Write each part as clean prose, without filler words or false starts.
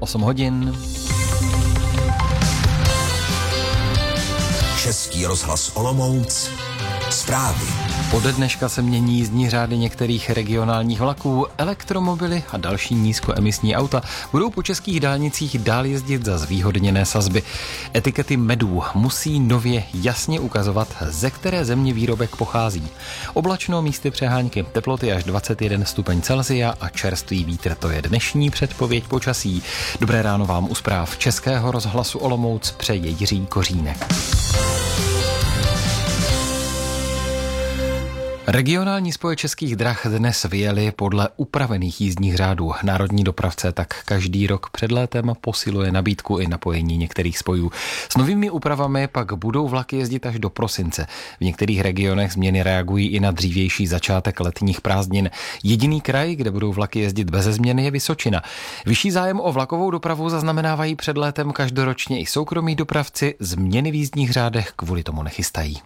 8 hodin. Český rozhlas Olomouc. Zprávy. Od dneška se mění jízdní řády některých regionálních vlaků. Elektromobily a další nízkoemisní auta budou po českých dálnicích dál jezdit za zvýhodněné sazby. Etikety medů musí nově jasně ukazovat, ze které země výrobek pochází. Oblačno, místy přehánky, teploty až 21 stupeň Celsia a čerstvý vítr. To je dnešní předpověď počasí. Dobré ráno vám u zpráv Českého rozhlasu Olomouc přeje Jiří Kořínek. Regionální spoje Českých drah dnes vyjeli podle upravených jízdních řádů. Národní dopravce tak každý rok před létem posiluje nabídku i napojení některých spojů. S novými úpravami pak budou vlaky jezdit až do prosince. V některých regionech změny reagují i na dřívější začátek letních prázdnin. Jediný kraj, kde budou vlaky jezdit beze změny, je Vysočina. Vyšší zájem o vlakovou dopravu zaznamenávají před létem každoročně i soukromí dopravci. Změny v jízdních řádech kvůli tomu nechystají.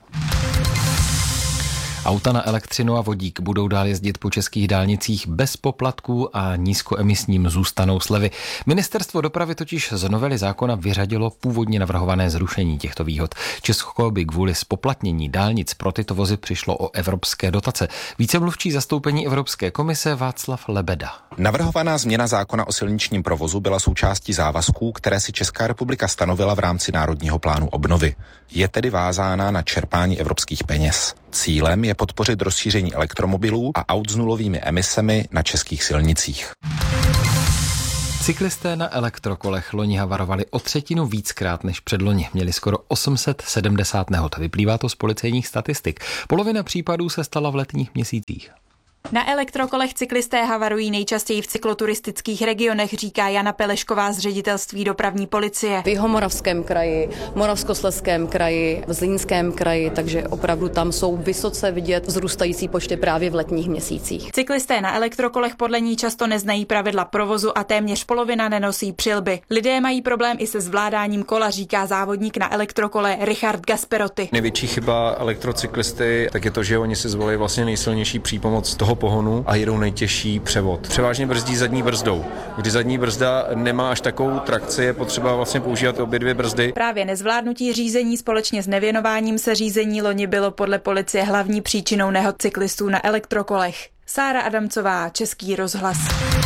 Auta na elektřinu a vodík budou dál jezdit po českých dálnicích bez poplatků a nízkoemisním zůstanou slevy. Ministerstvo dopravy totiž z novely zákona vyřadilo původně navrhované zrušení těchto výhod. Česko by kvůli zpoplatnění dálnic pro tyto vozy přišlo o evropské dotace. Vícemluvčí zastoupení Evropské komise Václav Lebeda. Navrhovaná změna zákona o silničním provozu byla součástí závazků, které si Česká republika stanovila v rámci Národního plánu obnovy. Je tedy vázána na čerpání evropských peněz. Cílem je podpořit rozšíření elektromobilů a aut s nulovými emisemi na českých silnicích. Cyklisté na elektrokolech loni havarovali o třetinu víckrát než předloni. Měli skoro 870 nehod. Vyplývá to z policejních statistik. Polovina případů se stala v letních měsících. Na elektrokolech cyklisté havarují nejčastěji v cykloturistických regionech, říká Jana Pelešková z ředitelství dopravní policie. V Jihomoravském kraji, Moravskoslezském kraji, v Zlínském kraji, takže opravdu tam jsou vysoce vidět vzrůstající počty právě v letních měsících. Cyklisté na elektrokolech podle ní často neznají pravidla provozu a téměř polovina nenosí přilby. Lidé mají problém i se zvládáním kola, říká závodník na elektrokole Richard Gasperotti. Největší chyba elektrocyklisty tak je to, že oni si zvolí vlastně nejsilnější přípomoc toho pohonu a jedou nejtěžší převod. Převážně brzdí zadní brzdou. Když zadní brzda nemá až takovou trakci, je potřeba vlastně používat obě dvě brzdy. Právě nezvládnutí řízení společně s nevěnováním se řízení loni bylo podle policie hlavní příčinou nehod cyklistů na elektrokolech. Sára Adamcová, Český rozhlas.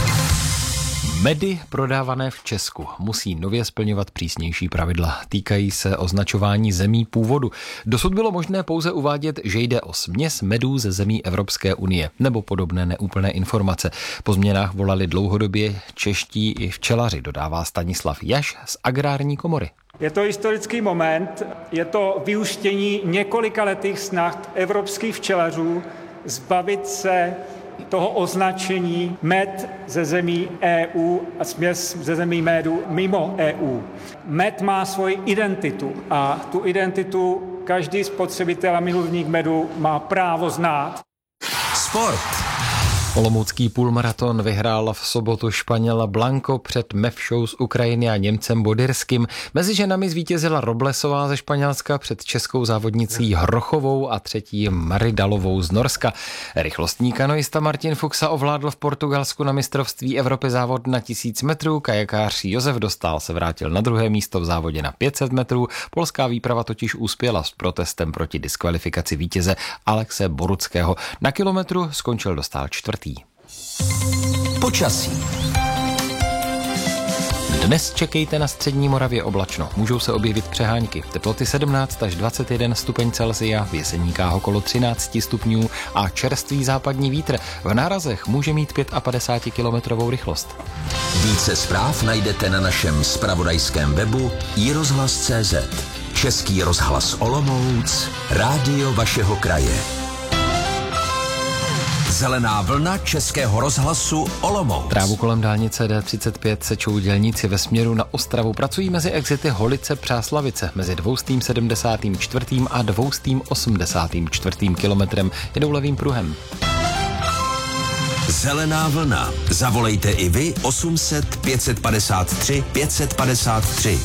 Medy prodávané v Česku musí nově splňovat přísnější pravidla. Týkají se označování zemí původu. Dosud bylo možné pouze uvádět, že jde o směs medů ze zemí Evropské unie nebo podobné neúplné informace. Po změnách volali dlouhodobě čeští i včelaři, dodává Stanislav Jaš z Agrární komory. Je to historický moment, je to vyústění několikaletých snah evropských včelařů zbavit se toho označení med ze zemí EU a směs ze zemí medu mimo EU. Med má svoji identitu a tu identitu každý spotřebitel a milovník medu má právo znát. Sport. Olomoucký půlmaraton vyhrál v sobotu Španěla Blanco před Mevšou z Ukrajiny a Němcem Bodyrským. Mezi ženami zvítězila Roblesová ze Španělska před českou závodnicí Hrochovou a třetí Maridalovou z Norska. Rychlostní kanoista Martin Fuxa ovládl v Portugalsku na mistrovství Evropy závod na 1000 metrů. Kajakář Josef Dostál se vrátil na druhé místo v závodě na 500 metrů. Polská výprava totiž uspěla s protestem proti diskvalifikaci vítěze Alexe Boruckého. Na kilometru skončil Dostál čtvrtý. Počasí. Dnes čekejte na střední Moravě oblačno. Můžou se objevit přehánky. Teploty 17 až 21 stupeň Celsia, v Jeseníkách okolo 13 stupňů a čerstvý západní vítr. V nárazech může mít 55 kilometrovou rychlost. Více zpráv najdete na našem zpravodajském webu iRozhlas.cz. Český rozhlas Olomouc, rádio vašeho kraje. Zelená vlna Českého rozhlasu Olomouc. Trávu kolem dálnice D35 sečou dělníci ve směru na Ostravu. Pracují mezi exity Holice Přáslavice. Mezi 274. a 284. kilometrem jedou levým pruhem. Zelená vlna. Zavolejte i vy 800 553 553.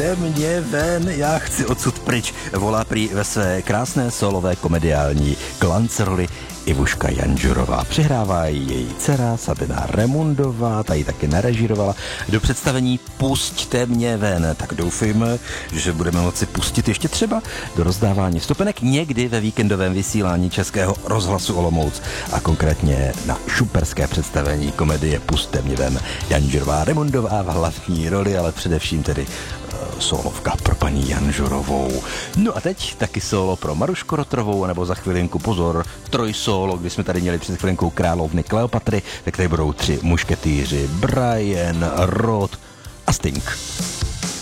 Pusťte mě ven, já chci odsud pryč, volá prý ve své krásné solové komediální klanceroli Ivuška Janžurová. Přihrává její dcera Sabina Remundová, ta ji taky narežírovala do představení Pusťte mě ven. Tak doufejme, že budeme moci pustit ještě třeba do rozdávání vstupenek někdy ve víkendovém vysílání Českého rozhlasu Olomouc a konkrétně na šuperské představení komedie Pusťte mě ven. Janžurová Remundová v hlavní roli, ale především tedy sólovka pro paní Janžurovou. No a teď taky sólo pro Marušku Rotrovou, nebo za chvilinku pozor, trojsólo, kdy jsme tady měli před chvilinkou královny Kleopatry, tak tady budou 3 mušketýři, Brian, Rod a Sting.